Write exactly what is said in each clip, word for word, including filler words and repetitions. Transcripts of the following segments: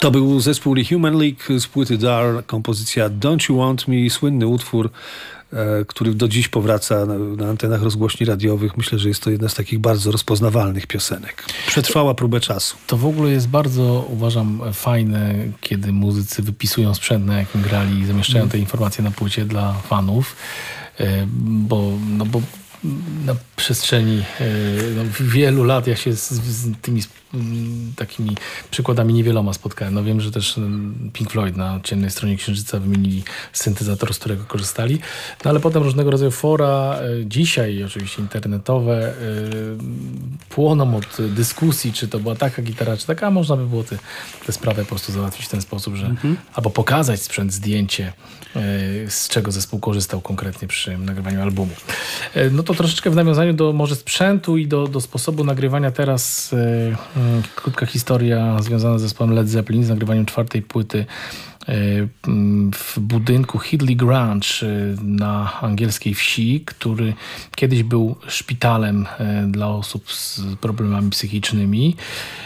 To był zespół The Human League z płyty Dar, kompozycja Don't You Want Me, słynny utwór, e, który do dziś powraca na, na antenach rozgłośni radiowych. Myślę, że jest to jedna z takich bardzo rozpoznawalnych piosenek. Przetrwała próbę czasu. To w ogóle jest bardzo, uważam, fajne, kiedy muzycy wypisują sprzęt, na jakim grali i zamieszczają mm. te informacje na płycie dla fanów, e, bo, no bo na przestrzeni no, wielu lat ja się z, z tymi takimi przykładami niewieloma spotkałem. No wiem, że też Pink Floyd na ciemnej stronie Księżyca wymienili syntezator, z którego korzystali. No ale potem różnego rodzaju fora, dzisiaj oczywiście internetowe, płoną od dyskusji, czy to była taka gitara, czy taka. Można by było te, te sprawy po prostu załatwić w ten sposób, że mhm. albo pokazać sprzęt, zdjęcie, z czego zespół korzystał konkretnie przy nagrywaniu albumu. No to troszeczkę w nawiązaniu do może sprzętu i do, do sposobu nagrywania teraz e, krótka historia związana z zespołem Led Zeppelin, z nagrywaniem czwartej płyty e, w budynku Headley Grange na angielskiej wsi, który kiedyś był szpitalem e, dla osób z problemami psychicznymi.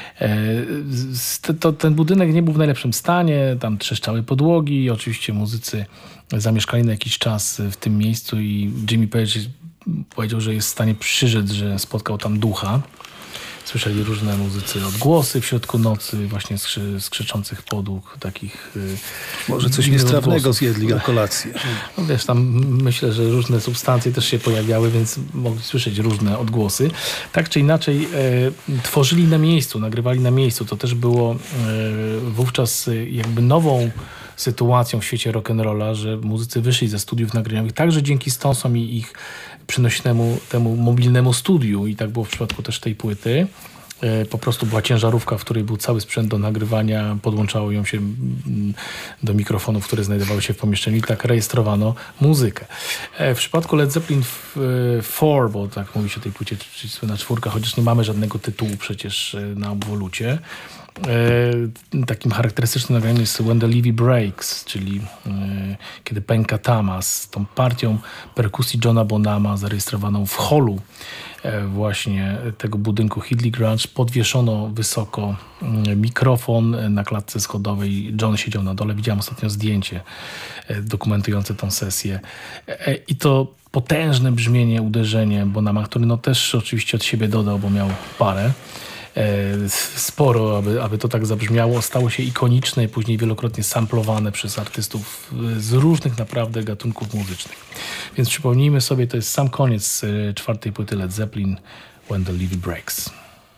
To, ten budynek nie był w najlepszym stanie, tam trzeszczały podłogi, oczywiście muzycy zamieszkali na jakiś czas w tym miejscu i Jimmy Page powiedział, że jest w stanie przyrzec, że spotkał tam ducha. Słyszeli różne muzycy odgłosy w środku nocy, właśnie skrzy, skrzyczących podłóg, takich... Może coś niestrawnego zjedli na kolację. No wiesz, tam myślę, że różne substancje też się pojawiały, więc mogli słyszeć różne odgłosy. Tak czy inaczej e, tworzyli na miejscu, nagrywali na miejscu. To też było e, wówczas jakby nową sytuacją w świecie rock'n'rolla, że muzycy wyszli ze studiów nagraniowych, także dzięki Stonesom i ich przynośnemu temu mobilnemu studiu, i tak było w przypadku też tej płyty. Po prostu była ciężarówka, w której był cały sprzęt do nagrywania, podłączało ją się do mikrofonów, które znajdowały się w pomieszczeniu i tak rejestrowano muzykę. W przypadku Led Zeppelin cztery, bo tak mówi się o tej płycie, czyli słynna czwórka, chociaż nie mamy żadnego tytułu przecież na obwolucie. Takim charakterystycznym nagraniem jest When the Levee Breaks, czyli kiedy pęka tama, z tą partią perkusji Johna Bonhama zarejestrowaną w holu właśnie tego budynku Headley Grange. Podwieszono wysoko mikrofon na klatce schodowej. John siedział na dole. Widziałem ostatnio zdjęcie dokumentujące tą sesję. I to potężne brzmienie, uderzenie Bonhama, który no też oczywiście od siebie dodał, bo miał parę. Sporo, aby, aby to tak zabrzmiało. Stało się ikoniczne i później wielokrotnie samplowane przez artystów z różnych naprawdę gatunków muzycznych. Więc przypomnijmy sobie, to jest sam koniec czwartej płyty Led Zeppelin, When the Levee Breaks.